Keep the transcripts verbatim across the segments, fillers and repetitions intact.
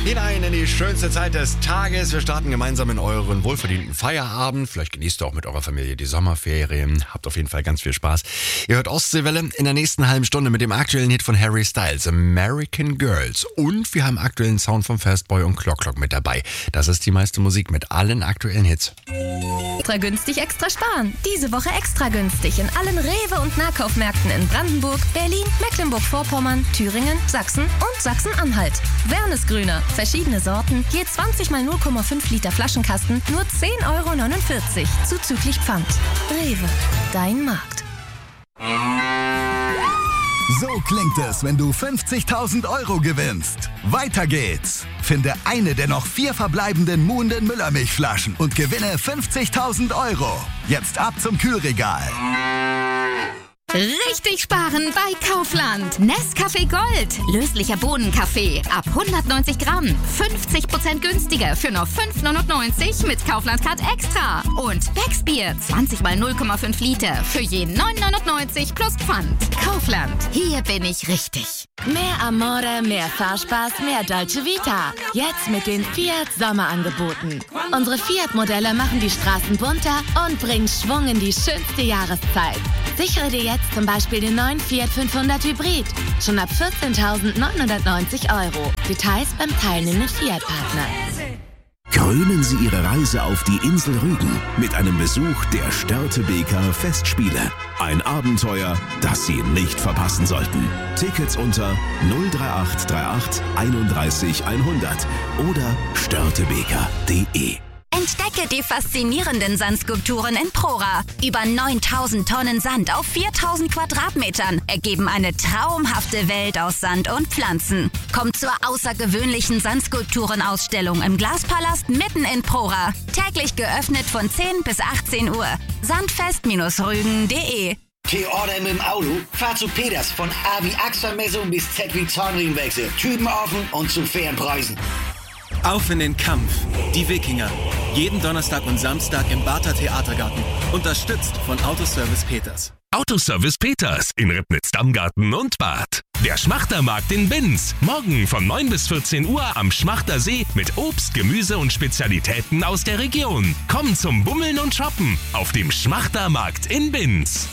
Hinein in die schönste Zeit des Tages. Wir starten gemeinsam in euren wohlverdienten Feierabend. Vielleicht genießt ihr auch mit eurer Familie die Sommerferien. Habt auf jeden Fall ganz viel Spaß. Ihr hört Ostseewelle in der nächsten halben Stunde mit dem aktuellen Hit von Harry Styles, American Girls. Und wir haben aktuellen Sound von Fastboy und Clock Clock mit dabei. Das ist die meiste Musik mit allen aktuellen Hits. Extra günstig, extra sparen. Diese Woche extra günstig in allen Rewe- und Nahkaufmärkten in Brandenburg, Berlin, Mecklenburg-Vorpommern, Thüringen, Sachsen und Sachsen-Anhalt. Wernesgrüner. Verschiedene Sorten, je zwanzig mal null Komma fünf Liter Flaschenkasten, nur zehn Euro neunundvierzig, zuzüglich Pfand. Rewe, dein Markt. So klingt es, wenn du fünfzigtausend Euro gewinnst. Weiter geht's. Finde eine der noch vier verbleibenden Muhnden Müllermilchflaschen und gewinne fünfzigtausend Euro. Jetzt ab zum Kühlregal. Richtig sparen bei Kaufland. Nescafé Gold. Löslicher Bohnenkaffee. Ab hundertneunzig Gramm. fünfzig Prozent günstiger für nur fünf neunundneunzig mit Kaufland-Card Extra. Und Becksbier. zwanzig mal null Komma fünf Liter. Für je neun neunundneunzig plus Pfand. Kaufland. Hier bin ich richtig. Mehr Amore, mehr Fahrspaß, mehr Dolce Vita. Jetzt mit den Fiat Sommerangeboten. Unsere Fiat-Modelle machen die Straßen bunter und bringen Schwung in die schönste Jahreszeit. Sichere dir jetzt zum Beispiel den neuen Fiat fünfhundert Hybrid. Schon ab vierzehntausendneunhundertneunzig Euro. Details beim teilnehmenden Fiat-Partner. Krönen Sie Ihre Reise auf die Insel Rügen mit einem Besuch der Störtebeker Festspiele. Ein Abenteuer, das Sie nicht verpassen sollten. Tickets unter null drei acht drei acht einunddreißig hundert oder störtebeker punkt de. Entdecke die faszinierenden Sandskulpturen in Prora. Über neuntausend Tonnen Sand auf viertausend Quadratmetern ergeben eine traumhafte Welt aus Sand und Pflanzen. Kommt zur außergewöhnlichen Sandskulpturenausstellung im Glaspalast mitten in Prora. Täglich geöffnet von zehn bis achtzehn Uhr. sandfest Rügen punkt de. T-Order mit dem Auto? Fahr zu Peters von A wie Achsermessung bis Z wie Zahnriemenwechsel. Typen offen und zu fairen Preisen. Auf in den Kampf. Die Wikinger. Jeden Donnerstag und Samstag im Barther Theatergarten. Unterstützt von Autoservice Peters. Autoservice Peters in Ribnitz-Dammgarten und Bad. Der Schmachtermarkt in Binz. Morgen von neun bis vierzehn Uhr am Schmachtersee mit Obst, Gemüse und Spezialitäten aus der Region. Komm zum Bummeln und Shoppen auf dem Schmachtermarkt in Binz.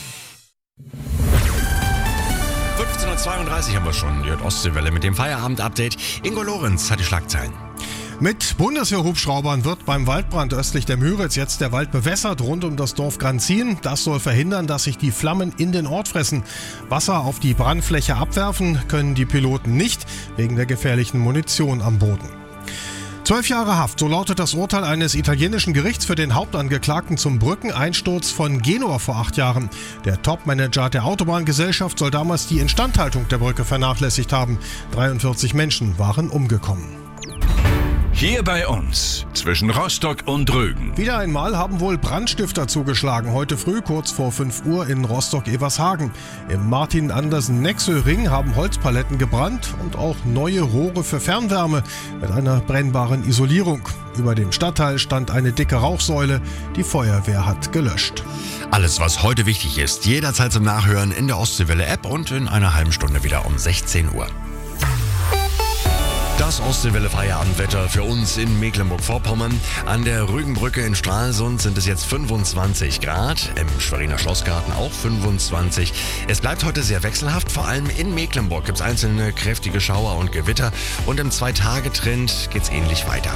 fünfzehn Uhr zweiunddreißig haben wir schon. Die Ostseewelle mit dem Feierabend-Update. Ingo Lorenz hat die Schlagzeilen. Mit Bundeswehrhubschraubern wird beim Waldbrand östlich der Müritz jetzt der Wald bewässert rund um das Dorf Granzin. Das soll verhindern, dass sich die Flammen in den Ort fressen. Wasser auf die Brandfläche abwerfen können die Piloten nicht, wegen der gefährlichen Munition am Boden. Zwölf Jahre Haft, so lautet das Urteil eines italienischen Gerichts für den Hauptangeklagten zum Brückeneinsturz von Genua vor acht Jahren. Der Topmanager der Autobahngesellschaft soll damals die Instandhaltung der Brücke vernachlässigt haben. dreiundvierzig Menschen waren umgekommen. Hier bei uns, zwischen Rostock und Rügen. Wieder einmal haben wohl Brandstifter zugeschlagen. Heute früh, kurz vor fünf Uhr in Rostock-Evershagen. Im Martin-Andersen-Nexö-Ring haben Holzpaletten gebrannt und auch neue Rohre für Fernwärme mit einer brennbaren Isolierung. Über dem Stadtteil stand eine dicke Rauchsäule. Die Feuerwehr hat gelöscht. Alles, was heute wichtig ist, jederzeit zum Nachhören in der Ostseewelle-App und in einer halben Stunde wieder um sechzehn Uhr. Das Ostseewelle-Feierabendwetter für uns in Mecklenburg-Vorpommern. An der Rügenbrücke in Stralsund sind es jetzt fünfundzwanzig Grad, im Schweriner Schlossgarten auch fünfundzwanzig. Es bleibt heute sehr wechselhaft, vor allem in Mecklenburg gibt es einzelne kräftige Schauer und Gewitter und im Zwei-Tage-Trend geht es ähnlich weiter.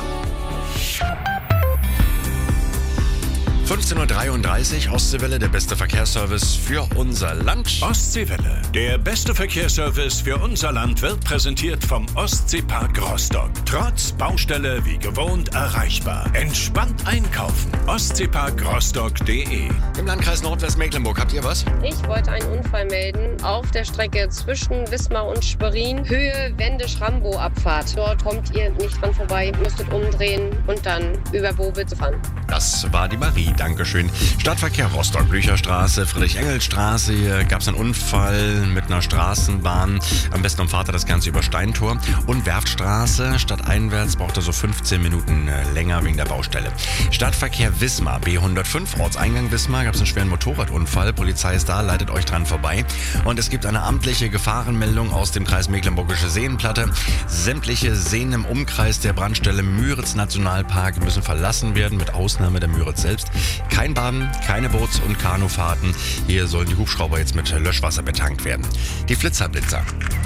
fünfzehn Uhr dreiunddreißig, Ostseewelle, der beste Verkehrsservice für unser Land. Ostseewelle, der beste Verkehrsservice für unser Land, wird präsentiert vom Ostseepark Rostock. Trotz Baustelle wie gewohnt erreichbar. Entspannt einkaufen. ostseepark rostock punkt de. Im Landkreis Nordwestmecklenburg habt ihr was? Ich wollte einen Unfall melden auf der Strecke zwischen Wismar und Schwerin. Höhe Wende-Schrambo-Abfahrt. Dort kommt ihr nicht dran vorbei, müsstet umdrehen und dann über Bobitz fahren. Das war die Marie. Dankeschön. Stadtverkehr Rostock, Blücherstraße, Friedrich-Engels-Straße. Hier gab es einen Unfall mit einer Straßenbahn. Am besten umfahrt ihr das Ganze über Steintor. Und Werftstraße, stadteinwärts, braucht ihr so fünfzehn Minuten länger wegen der Baustelle. Stadtverkehr Wismar, B hundertfünf, Ortseingang Wismar, gab es einen schweren Motorradunfall. Polizei ist da, leitet euch dran vorbei. Und es gibt eine amtliche Gefahrenmeldung aus dem Kreis Mecklenburgische Seenplatte. Sämtliche Seen im Umkreis der Brandstelle Müritz Nationalpark müssen verlassen werden, mit Ausnahme der Müritz selbst. Kein Baden, keine Boots- und Kanufahrten. Hier sollen die Hubschrauber jetzt mit Löschwasser betankt werden. Die Flitzerblitzer.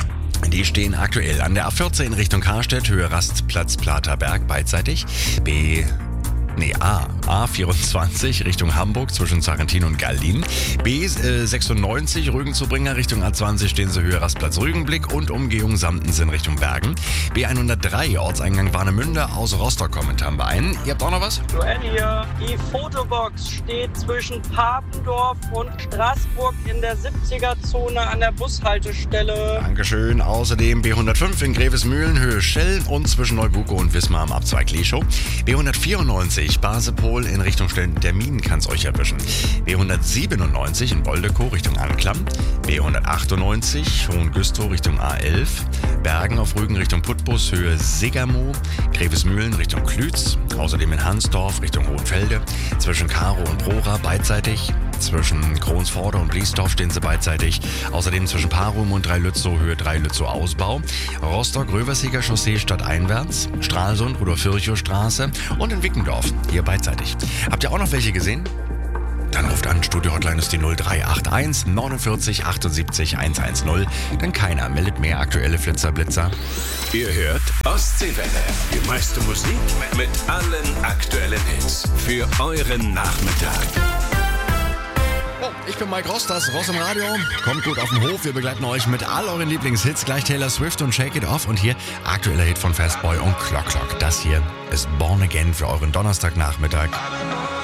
Die stehen aktuell an der A vierzehn in Richtung Karstedt, Höhe Rastplatz Platerberg, beidseitig. B... Nee, A. A vierundzwanzig Richtung Hamburg zwischen Sarrentin und Gallin. B äh, sechsundneunzig Rügen-Zubringer Richtung A zwanzig stehen sie Höhe Rastplatz Rügenblick und Umgehung Samtensen Richtung Bergen. B hundertdrei Ortseingang Warnemünde aus Rostock Kommentar bei einen. Ihr habt auch noch was? Joel hier. Die Fotobox steht zwischen Papendorf und Straßburg in der siebziger-Zone an der Bushaltestelle. Dankeschön. Außerdem B hundertfünf in Grevesmühlen Höhe Schell und zwischen Neubuko und Wismar am Abzweig Leschow. B hundertvierundneunzig Basepol in Richtung Stellentermin kann's euch erwischen. B hundertsiebenundneunzig in Boldekow Richtung Anklam. B hundertachtundneunzig Hohengüstrow Richtung A elf. Bergen auf Rügen Richtung Putbus Höhe Segermow. Grevesmühlen Richtung Klütz. Außerdem in Hansdorf Richtung Hohenfelde. Zwischen Karow und Prora beidseitig. Zwischen Kronsvorder und Bliesdorf stehen sie beidseitig. Außerdem zwischen Parum und Dreilützow Höhe Dreilützow Ausbau. Rostock-Röversiger Chaussee stadteinwärts. Stralsund, Rudolf-Virchow-Straße und in Wickendorf hier beidseitig. Habt ihr auch noch welche gesehen? Dann ruft an, Studio-Hotline ist die null drei acht eins neunundvierzig achtundsiebzig hundertzehn. Denn keiner meldet mehr aktuelle Flitzerblitzer. Ihr hört Ostseewelle. Die meiste Musik mit allen aktuellen Hits. Für euren Nachmittag. Ich bin Mike Rost, das Ross im Radio. Kommt gut auf den Hof, wir begleiten euch mit all euren Lieblingshits. Gleich Taylor Swift und Shake It Off. Und hier aktueller Hit von Fastboy und Clock Clock. Das hier ist Born Again für euren Donnerstagnachmittag.